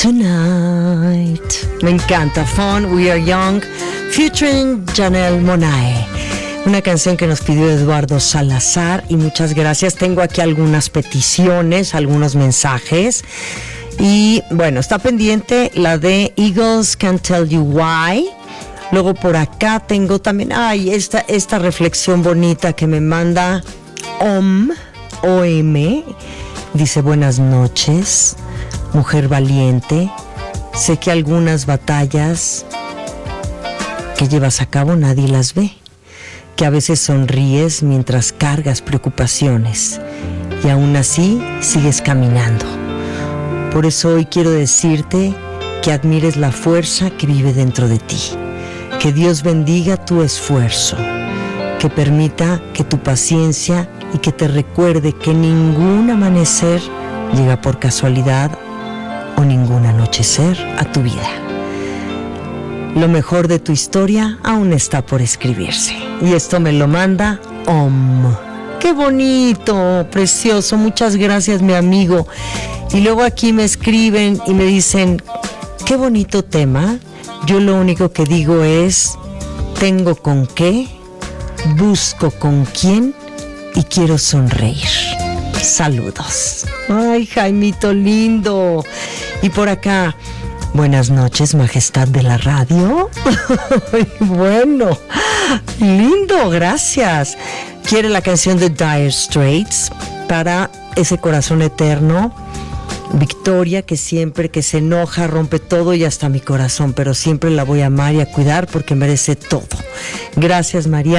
Tonight. Me encanta. Fun, We Are Young, featuring Janelle Monáe. Una canción que nos pidió Eduardo Salazar y muchas gracias. Tengo aquí algunas peticiones, algunos mensajes. Y bueno, está pendiente la de Eagles Can't Tell You Why. Luego por acá tengo también, esta reflexión bonita que me manda OM. Dice: buenas noches, mujer valiente. Sé que algunas batallas que llevas a cabo nadie las ve, que a veces sonríes mientras cargas preocupaciones y aún así sigues caminando. Por eso hoy quiero decirte que admires la fuerza que vive dentro de ti, que Dios bendiga tu esfuerzo, que permita que tu paciencia y que te recuerde que ningún amanecer llega por casualidad o ningún anochecer a tu vida. Lo mejor de tu historia aún está por escribirse. Y esto me lo manda OM. ¡Qué bonito! Precioso. Muchas gracias, mi amigo. Y luego aquí me escriben y me dicen: qué bonito tema. Yo lo único que digo es: tengo con qué, busco con quién y quiero sonreír. Saludos. Ay, Jaimito lindo. Y por acá: buenas noches, majestad de la radio. Bueno, lindo, gracias. Quiere la canción de Dire Straits para ese corazón eterno. Victoria, que siempre que se enoja rompe todo y hasta mi corazón, pero siempre la voy a amar y a cuidar porque merece todo. Gracias, María.